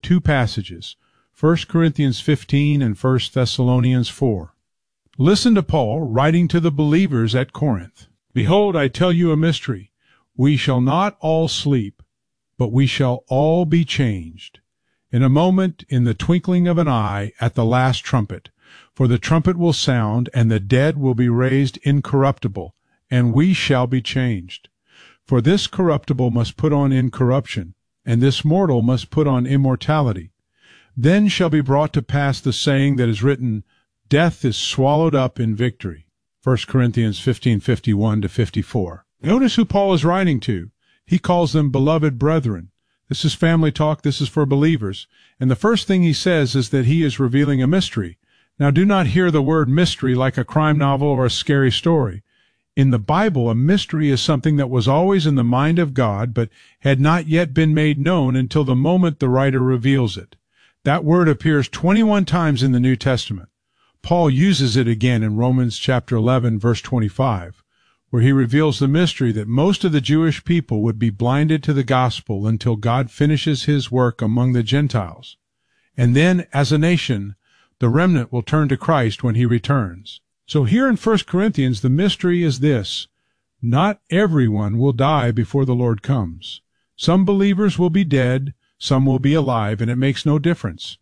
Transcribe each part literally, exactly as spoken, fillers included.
two passages, First Corinthians fifteen and First Thessalonians four. Listen to Paul writing to the believers at Corinth. Behold, I tell you a mystery. We shall not all sleep, but we shall all be changed. In a moment, in the twinkling of an eye, at the last trumpet. For the trumpet will sound, and the dead will be raised incorruptible, and we shall be changed. For this corruptible must put on incorruption, and this mortal must put on immortality. Then shall be brought to pass the saying that is written, Death is swallowed up in victory. First Corinthians fifteen fifty-one to fifty-four. Notice who Paul is writing to. He calls them beloved brethren. This is family talk. This is for believers. And the first thing he says is that he is revealing a mystery. Now, do not hear the word mystery like a crime novel or a scary story. In the Bible, a mystery is something that was always in the mind of God, but had not yet been made known until the moment the writer reveals it. That word appears twenty-one times in the New Testament. Paul uses it again in Romans chapter eleven, verse twenty-five, where he reveals the mystery that most of the Jewish people would be blinded to the gospel until God finishes his work among the Gentiles. And then, as a nation, the remnant will turn to Christ when he returns. So here in First Corinthians, the mystery is this. Not everyone will die before the Lord comes. Some believers will be dead, some will be alive, and it makes no difference.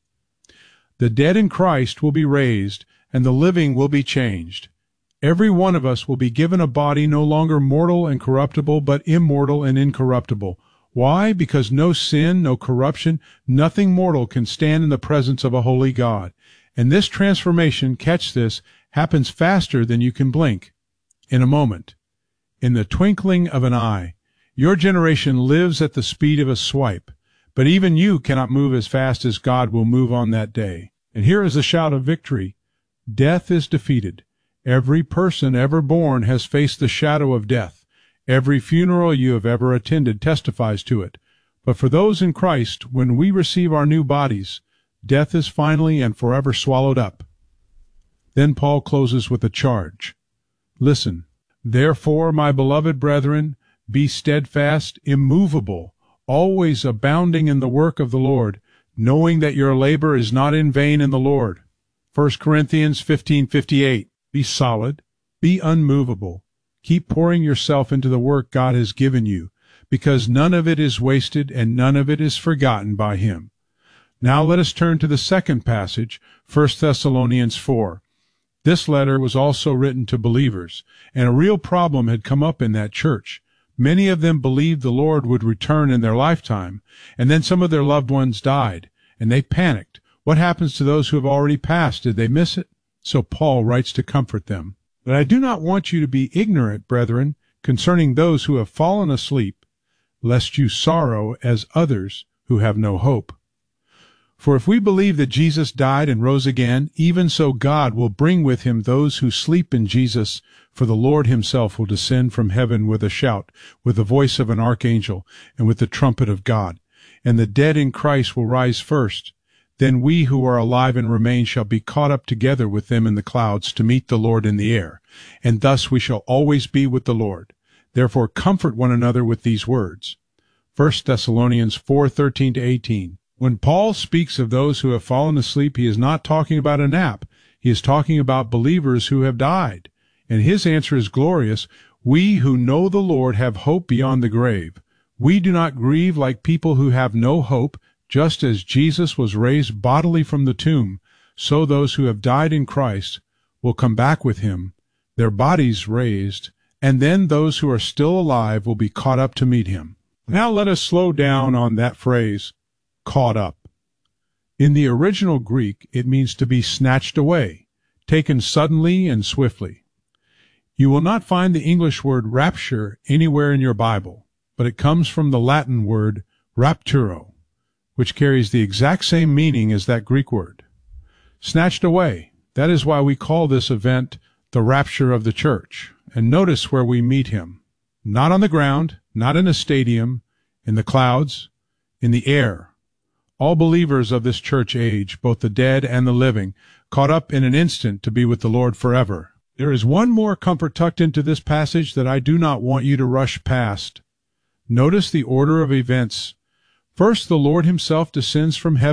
The dead in Christ will be raised, and the living will be changed. Every one of us will be given a body no longer mortal and corruptible, but immortal and incorruptible. Why? Because no sin, no corruption, nothing mortal can stand in the presence of a holy God. And this transformation, catch this, happens faster than you can blink. In a moment. In the twinkling of an eye. Your generation lives at the speed of a swipe. But even you cannot move as fast as God will move on that day. And here is a shout of victory. Death is defeated. Every person ever born has faced the shadow of death. Every funeral you have ever attended testifies to it. But for those in Christ, when we receive our new bodies, death is finally and forever swallowed up. Then Paul closes with a charge. Listen, therefore, my beloved brethren, be steadfast, immovable, always abounding in the work of the Lord, knowing that your labor is not in vain in the Lord. First Corinthians fifteen fifty-eight. Be solid, be unmovable. Keep pouring yourself into the work God has given you, because none of it is wasted and none of it is forgotten by him. Now let us turn to the second passage, First Thessalonians four. This letter was also written to believers, and a real problem had come up in that church. Many of them believed the Lord would return in their lifetime, and then some of their loved ones died, and they panicked. What happens to those who have already passed? Did they miss it? So Paul writes to comfort them. But I do not want you to be ignorant, brethren, concerning those who have fallen asleep, lest you sorrow as others who have no hope. For if we believe that Jesus died and rose again, even so God will bring with him those who sleep in Jesus, for the Lord himself will descend from heaven with a shout, with the voice of an archangel, and with the trumpet of God. And the dead in Christ will rise first. Then we who are alive and remain shall be caught up together with them in the clouds to meet the Lord in the air. And thus we shall always be with the Lord. Therefore comfort one another with these words. First Thessalonians four thirteen to eighteen. When Paul speaks of those who have fallen asleep, he is not talking about a nap. He is talking about believers who have died. And his answer is glorious. We who know the Lord have hope beyond the grave. We do not grieve like people who have no hope. Just as Jesus was raised bodily from the tomb, so those who have died in Christ will come back with him, their bodies raised, and then those who are still alive will be caught up to meet him. Now let us slow down on that phrase, caught up. In the original Greek, it means to be snatched away, taken suddenly and swiftly. You will not find the English word rapture anywhere in your Bible, but it comes from the Latin word rapturo, which carries the exact same meaning as that Greek word. Snatched away. That is why we call this event the rapture of the church. And notice where we meet him. Not on the ground, not in a stadium, in the clouds, in the air. All believers of this church age, both the dead and the living, caught up in an instant to be with the Lord forever. There is one more comfort tucked into this passage that I do not want you to rush past. Notice the order of events. First, the Lord himself descends from heaven